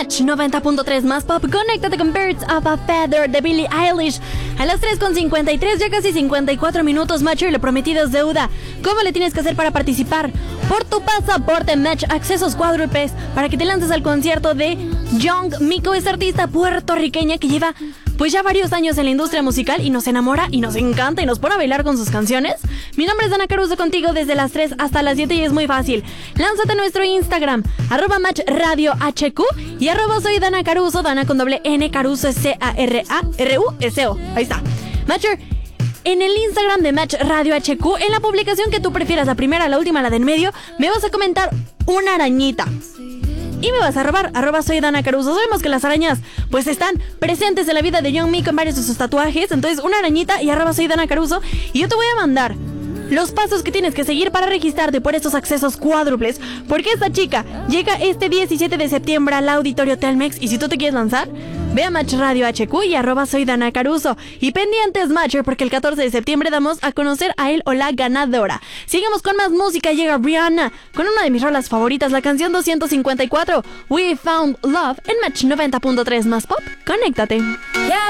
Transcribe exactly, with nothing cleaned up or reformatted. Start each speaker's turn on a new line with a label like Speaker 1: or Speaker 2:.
Speaker 1: Match noventa punto tres más pop. Conéctate con Birds of a Feather de Billie Eilish. A las tres con cincuenta y tres, ya casi cincuenta y cuatro minutos. Matcher, lo prometido es deuda. ¿Cómo le tienes que hacer para participar? Por tu pasaporte Match, accesos cuádruples para que te lances al concierto de Young Miko, esta artista puertorriqueña que lleva pues ya varios años en la industria musical y nos enamora y nos encanta y nos pone a bailar con sus canciones. Mi nombre es Dana Caruso, contigo desde las tres hasta las siete y es muy fácil. Lánzate a nuestro Instagram, arroba Match Radio H Q y arroba soy Dana Caruso, Dana con doble N, Caruso C A R A R U S O. Ahí está. Matcher, en el Instagram de Match Radio H Q, en la publicación que tú prefieras, la primera, la última, la del medio, me vas a comentar una arañita. Y me vas a robar, arroba soy Dana Caruso. Sabemos que las arañas pues están presentes en la vida de Young Miko en varios de sus tatuajes. Entonces una arañita y arroba soy Dana Caruso. Y yo te voy a mandar los pasos que tienes que seguir para registrarte por estos accesos cuádruples. Porque esta chica llega este diecisiete de septiembre al Auditorio Telmex. Y si tú te quieres lanzar, ve a Match Radio H Q y arroba soy Dana Caruso. Y pendientes, Matcher, porque el catorce de septiembre damos a conocer a él o la ganadora. Sigamos con más música. Llega Rihanna con una de mis rolas favoritas, la canción doscientos cincuenta y cuatro, We Found Love, en Match noventa punto tres más pop. Conéctate.
Speaker 2: Yeah.